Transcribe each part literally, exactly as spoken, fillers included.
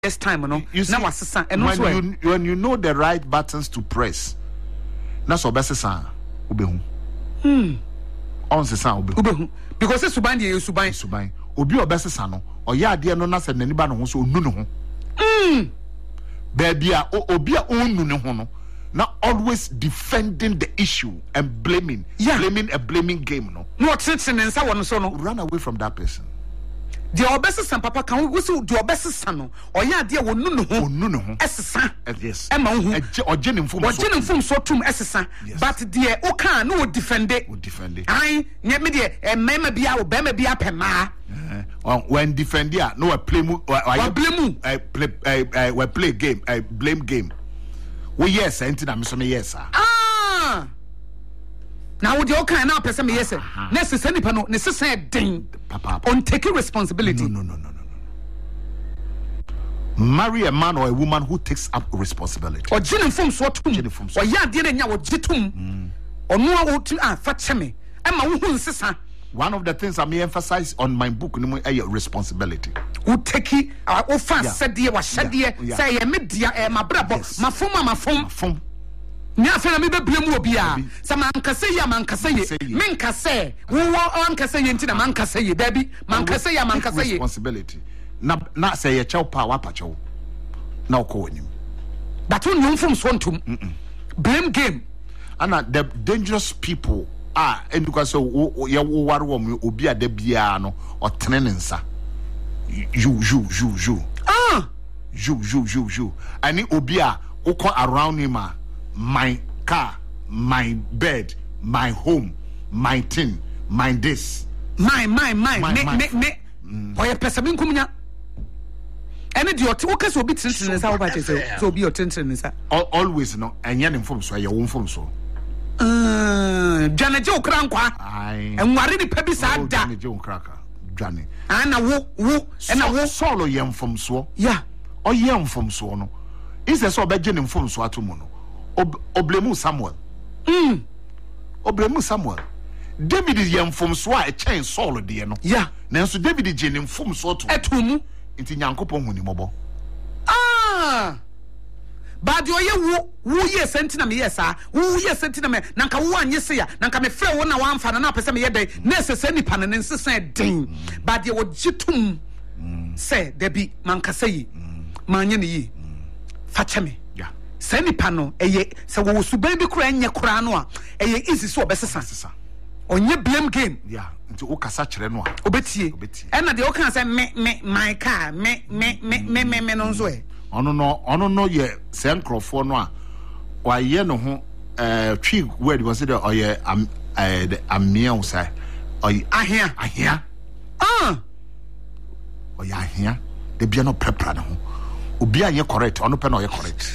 This time, no. You see, now assistant, and when also you when you know the right buttons to press, that's what best san obehu. Hmm. On se san obehu. Obehu because it's suban dey suban suban. Obi obese san no. Oya ade no na se nani ba no ho so onu ne ho. Hmm. Baby a obi a onu ne ho no. Now always defending the issue and blaming, yeah. blaming a blaming game, no. No attention and so on so no. Run away from that person. The obese san papa can we so the obese san no. Oya ade wo nu ne ho. Onu ne ho. Esesa. Yes. E ma hu. Oje ne mfom so. Oje ne mfom so tum esesa. But the o kan no defend it. Wo defend it. Ai, nye me de e mema bia o bema bia pema. Uh, when defend ya no play mu I blame I play I we play game I blame game. We yes enti na me so me yes ah. Ah. Now with your kind now person me yes. Na se se nipa no ne se se den. Papa. On taking responsibility. No no no no no no. Marry a man or a woman who takes up responsibility. Or gin from so tum. Or ya de nya wo gitum. Or no wo tu ah fa cheme. E ma wo hu nsesa. One of the things I may emphasize on my book is responsibility. Who take it? Who fast said dear was said dear. Say a media, my brother, my phone, my phone, phone. Now, I may be blame will be a. Some man can say, man can say, men can say, who one can say into the man can say, baby, man can say, man can say responsibility. Not not say a chow power pacho. Now calling him. But you know from Swan to blame game. And the dangerous people. Ah, and because so ya wo war wo obi ade bia no otrenensa you you you you ah you you you you ani obi a ukọ around him a my car my bed my home my thing my this my my my me me me oye pesa bin kumnya ene di oti woka so obi trenensa wo ba che so obi otrenensa always no enye ne mfom so ya wo mfom so Uh, Jane Jo Krankwa. Aye. And worry the peppy sad da. Jane Jo Kraka. Jane. And a woo woo and a woo solo yam from so. Yeah. Or yam from so no. Is a so bad Jane from so atomono. Oblemu Samuel. Hmm. Oblemu Samuel. David is yam from so a chain solo dear no. Yeah. Nanso David is Jane from so to. Etumu. Inti Yankopon huni mobo. Ah. But you ye wo wo ye sentina me yesa wo ye sentina me nanka wo anye se ya nanka me frɛ wo na wan fa na pese me ye den na sese nipa ne nsese den but ye wo gitum se da bi manka se yi manye ne yi fa cheme ya se nipa no eye se wo suban bi kura anye kura no a eye easy so obesesa onye blame game ya nti wo kasa kire no a obetie e na de wo kan se me me my car me me me me me no nso e ono no ono no ye se nkrofo no a wa ye no ho eh twi word was it or ye am eh amia usai or ahia ahia ah or ya ahia de bia no prepra no ho obi anye correct ono pe no ye correct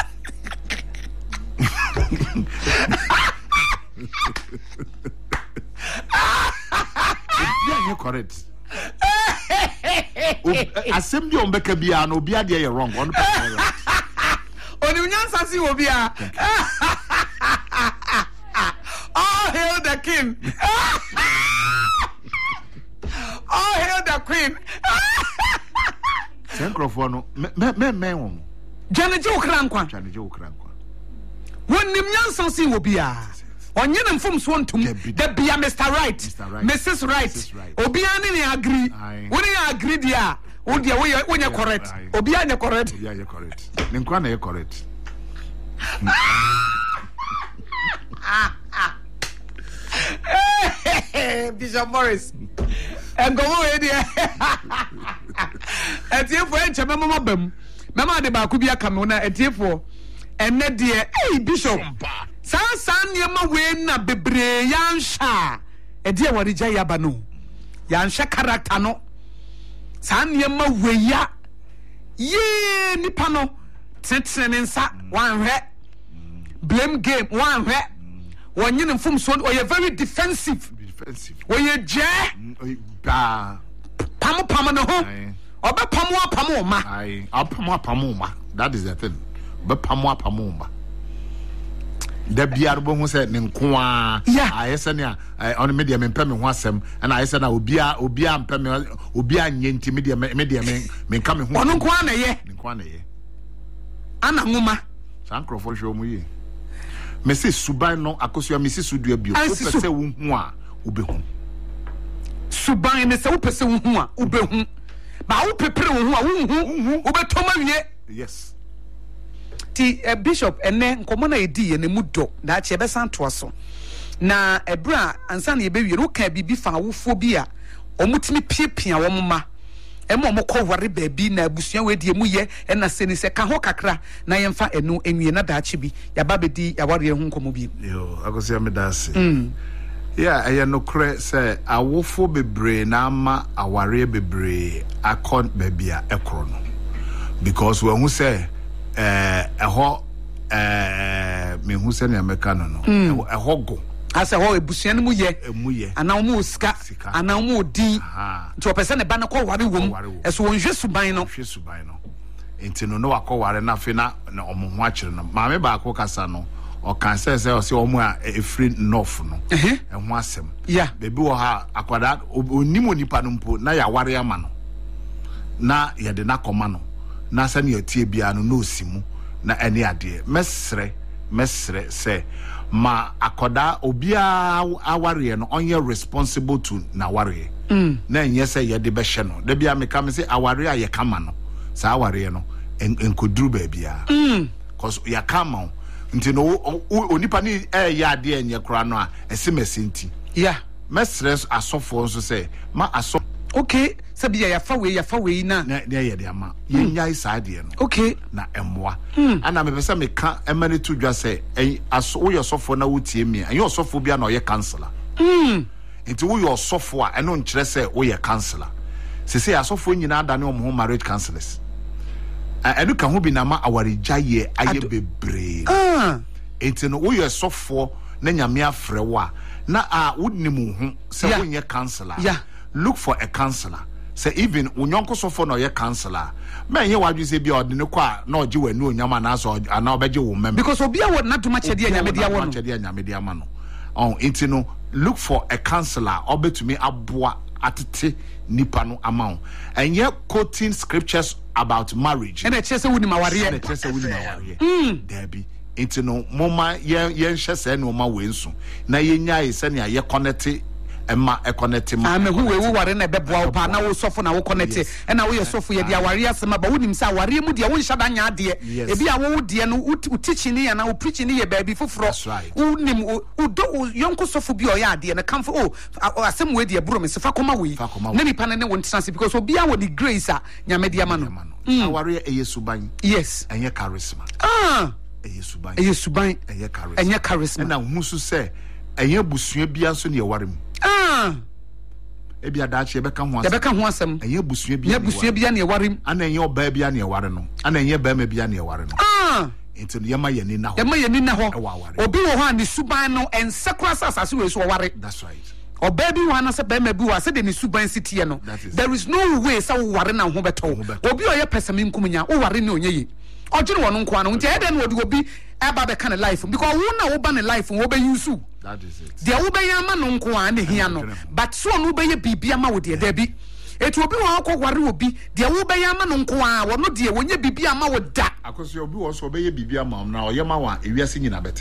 obi anye correct asem bi on beka bia no obi ade ye wrong ono pe no right oni unyansa si obi a oh hail the king oh hail the queen senkrofo no me me me won jane je okrankwa jane je okrankwa wonim nyansa si obi a onye ne mfom so ntum the bia Mister Right Missus Right obi ani ne agree woni agree dia wo dia wo ye correct obi anya correct obi anya correct ne nkwa na ye correct Bishop Morris and go away there etiefo enche mema bam mema de ba ku bia kamona etiefo enne de eh Bishop san san niema we na bebre yansha e de wori gya yaba no yansha character no san niema we ya ye nipa no tetrene nsa wanhwe blame game wanhwe wonyine mfom so o ye very defensive defensive o ye je ba pam pam no ho obe pam pam ma ai apam pam ma that is the thing be pam pam ma da biar bo hu se ne nko a ayese ne a on media me mpem ho asem na ayese na obia obia mpem obia nye nti media media me me nka me ho ono nko na ye nko na ye ana ngoma sankrofo hwe mu yi me se suban no akosua me se sudua bio o pese wo hu a obehu suban ne se wo pese wo hu a obehu ba wo pepere wo hu a wo hu obetoma wie yes ti uh, bishop ene nkomo na edi ye ne mu do na che be santo so na ebra ansa na ye be wiere wo ka bibi fa awofo bi a omutimi piepia wo mma emo mo ko ware baabi na abusua we die mu ye na se ni se ka ho kakra na ye mfa enu enwie na daache bi ya ba bedi ya ware hu nkomo bi yo akosia me dase mm yeah eye no kre se awofo bebre na ama aware bebre akon baabia ekro no because we hu se eh eho eh me hu se na meka no no eho go asa ho ebusua no mu ye emu ye ana mu sika ana mu din nti opese ne ba na ko ware wom eso wonhwe suban no hwe suban no enti no no akọ na fe na omo ho akire no maame ba akọ kasa no o kan se se o se omo a efri north no eh ho asem yeah bebi wo ha akwada onimo nipa no mpo na ya ware ama no na ye de na koma no na sa ne atie bia no no osimu na ene ade mesre mesre se ma akoda obia aware no onye responsible to na ware mm. na enye se ye de be hye no da bia me ka me se aware a ye kama no sa aware no enkoduru ba bia mm. cause ya kama nti no onipa ni e ya ade enye kura no a esemesi nti yeah mesre asofo nso se ma aso okay sabi ya fa we ya fa we na na ye de ama ye nya isa de no okay na emwa ana me pese me ka emani to dwa se aso wo yosofo na wotie mi an yosofo bia na ye counselor mm enti wo yosofo a eno nkire se wo ye counselor se se asofo nyina da ne omo marriage counselors enu ka ho bi na ma awarija ye aye bebre ah enti no wo yosofo na nyame afre wa na a wodnimu ho se wo ye counselor yeah look for a counselor. Say even unyonko sofo no ye counselor. Me ye wadu se bia odine kwa na oji wanu onyama na so ana obeje wo mem. Because obia wo na tuma chede anyame dia wo no. Chede anyame dia ma no. Oh, enti no look for a counselor obetumi aboa atete nipa no amount. And ye quoting scriptures about marriage. And e chese wuni maware. And e chese wuni maware. Mm. There be enti no moma ye ye nhye se no ma wensu. Na ye nya se ne ye connect Emma e connect ma am who we ware na beboa pa na wo sofo na wo connect e na wo ye sofo ye dia ware asema ba wonim sa ware mu dia wo nhya da nya de e bia wo de no wo teach ni ya na wo preach ni ye baby foforo wonim wo do yonko sofo bi o ya de na kamfo o asem we de buro me sefa koma we na nipa na ne wo ntanse because obia wo the grace a nyame dia ma no ware e yesuban yes enye charisma ah e yesuban e yesuban enye charisma enye charisma na hu su se enye busua bia so ne ye ware mu ah ebia daache be ka ho asem be ka ho asem enye busua bia enye busua bia ne warim ana enye oba bia ne ware no ana enye ba ma bia ne ware no ah enti no yema yeni na ho yema yeni na ho obi wo ha ne suban no ensekra sasase we so ware that's right oba bi wo na se ba ma bi wo se de ne suban sitie no there is no way sa wo ware na ho beto obi o ye pesame nkumunya wo ware ne onye ojine wono nko anu nti e de no odi obi eba be kan life because wo na wo ba ne life wo be use that is it dia wo be yama no nko an hia no but so no be ye bibia ma wo de da bi etu obi wo akọ ware obi dia wo be yama no nko an wo no de wonye bibia ma wo da akoso obi wo so be ye bibia ma na o ye ma wa ewiase nyina bete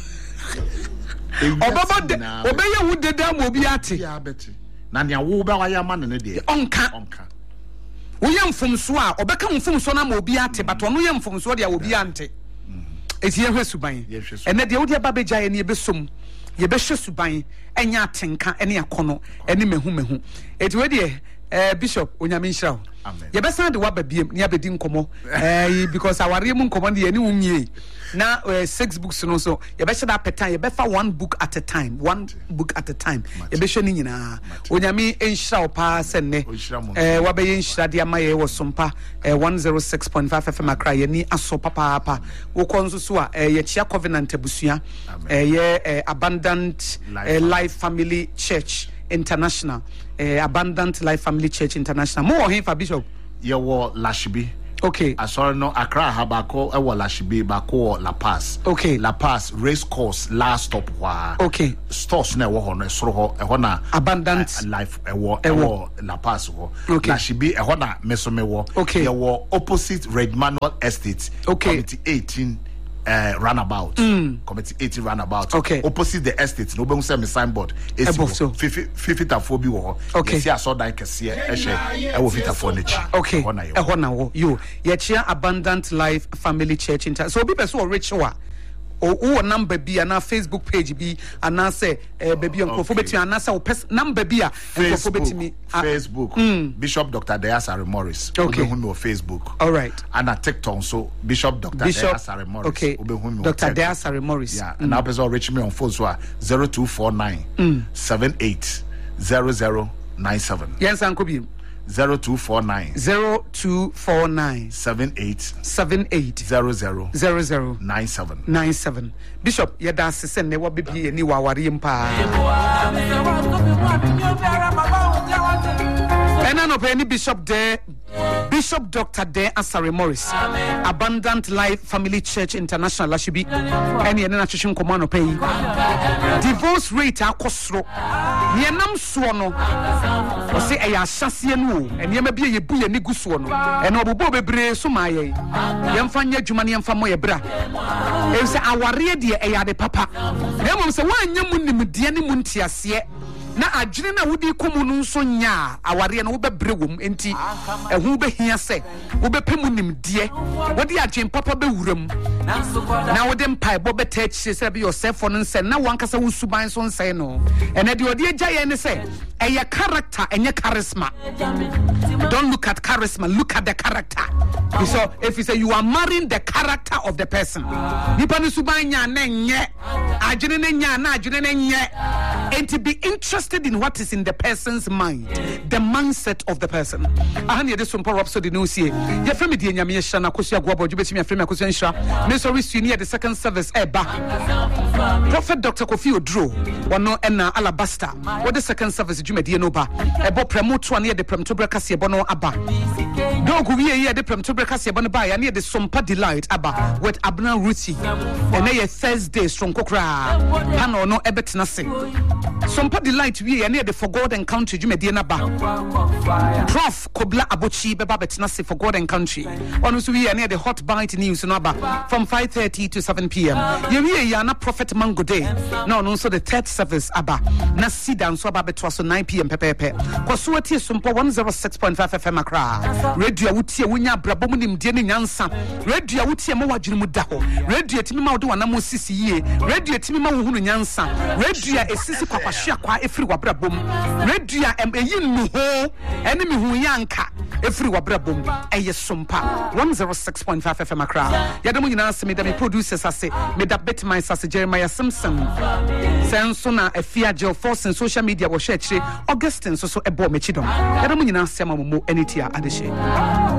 obaba de obe ye wo de da ma obi ate ya bete na nia wo be wa ya ma ne de onka onka wo ye mfomso a obeka mfomso na ma obi ate but ono ye mfomso de obi ante eti ye hwesuban ene de wo de ba beja ye ne besom ye be hwesuban enya atenka ene akono ene mehu mehu eti we de eh bishop onyame nhyira amen ye be san de wa babiem ne abedi nkomo eh because aware mu nkomo de ye ne wumie na uh, six books no so ye be sheda per time ye be fa one book at a time one book at a time ye be hwe ni nyina onyame enhyira opa senne eh wa be enhyira de amaye wo sompa eh one oh six point five F M akra ye ni aso papa papa wo konso so a eh ye chia covenant abusua eh ye eh, abundant eh, life family church international eh, abundant life family church international mo he fa bishop ye wo lashbi Okay. Asɔre no Accra ha baako ɛwɔ Lashibi baako wɔ La Paz. Okay. La Paz race course last stop hɔ. Okay. Stores na ɛwɔ hɔ no ɛsoro hɔ ɛhɔ na Abundant life ɛwɔ ɛwɔ La Paz hɔ. Okay. Lashibi ɛhɔ na mesome wɔ. Okay. Yɛwɔ opposite Red Manual Estate. Okay. Committee eighteen. Uh, roundabout mm. Committee eighteen roundabout. Okay. Opposite the estate no behu say me signboard so fifty fifty-four bi wo. Okay. See aso dan kese ehye e wo fifty-four nechi. Okay. Ehona na wo yo ye chia Abundant Life Family Church Inter. So obi person ritual o wo number bi ana Facebook page bi ana say eh baby nkofo betimi ana say number bi a nkofo betimi Facebook mm. Bishop Doctor Deasare Morris. Okay. Obi hu me on Facebook. All right. And a TikTok so Bishop Doctor Deasare Morris. Okay. Obi hu me Doctor Deasare Morris. Yeah. Mm. And now person reach me on phone so zero two four nine seven eight zero zero nine seven. Yes, Uncle Bi. Zero two four nine zero two four nine seven eight seven eight zero zero zero zero nine seven nine seven. Bishop, you da sesen ne wa bebi ani wa ware mpa. Ena no pe ni Bishop there, Bishop Doctor there Asare Morris, Abundant Life Family Church International Lashibi. Eni ena twetwe nkomo no pay. Divorce rate akosro. Ye nam so no. O se e ya hyase no, eni ma bia ye bu ye ni guso no. Ena obobo bebre so ma ye. Ye mfa nya dwuma ne mfa mo ye bra. E se aware de e ya de papa. Na mom se wanya mu nimde ne mu ntiase. Na adwene na wodi komu no nso nya aware no wo bebre wom enti ehu behia se wo bepemu nimde wodi adwen papa bewuram na wodi mpai bo beta chi se be yourself no nse na wankasa wo suban so nse no ene de odi agya ye ne se eye character enye charisma. Don't look at charisma, look at the character. So if you say you are marrying the character of the person, nipa ni suban nya na nye adwene ne nya na adwene ne nye, and to be interested in what is in the person's mind, the mindset of the person. Ahani de so power episode no see. Ye frame de nyame ye hya na kosia goabo ju betimi frame akosia nhra. Me sorry su ni the second service eba. Prophet Doctor Kofi Odro wono ena alabaster. What the second service jumedie no ba. Ebo promote one ye de premto brekase ebo no aba. Dogu wie ye de premto brekase ebo no ba ya ne de Sompa Delight aba with Abna Ruti. Ene ye Thursday strong kokra. Pano no ebetena se. Sompa Delight we near the For God and Country Jumedie na ba. Prof Kobla Abochi beba betena se For God and Country. One so we near the Hot Bite News no ba from five thirty to seven p.m. Ye we ya na Prophet Mango Day. No no so the third service aba. Na Sidan so aba betwa so nine p.m. pepepe. Kwaso atie Sompa one oh six point five F M Accra. Radio wutie wonya brabo mu nimdie ne nyansa. Radio wutie mo wadwene mu da ho. Radio timi ma wo de wana mo sisi yie. Radio timi ma wo hunu nyansa. Radio esisi kwapahwe akwa efiri wabrabom. Radio em eyin mu ho ene mi hu yanka efiri wabrabom. Eye Sompa one oh six point five F M Accra. Yadam nyina se me da me producers ase me da bit my sase Jeremiah Simpson. Senso na afia gel force in social media wo share kire Augustine so so ebo mechidom. Yadam nyina se ma mo enitia adehye.